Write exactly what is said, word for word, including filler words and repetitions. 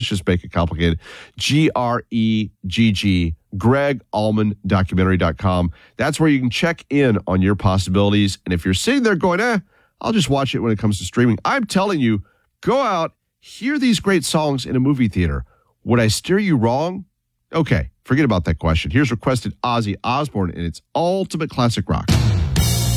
just make it complicated. G R E G G, Greg Allman Documentary dot com. That's where you can check in on your possibilities. And if you're sitting there going, eh, I'll just watch it when it comes to streaming, I'm telling you, go out, hear these great songs in a movie theater. Would I steer you wrong? Okay, forget about that question. Here's requested Ozzy Osbourne in its ultimate classic rock.